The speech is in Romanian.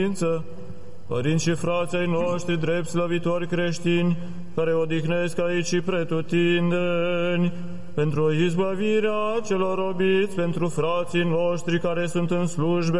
Părinți și frații ai noștri, drept slăvitori creștini, care odihnesc aici și pretutindeni, pentru izbăvirea celor robiți, pentru frații noștri care sunt în slujbe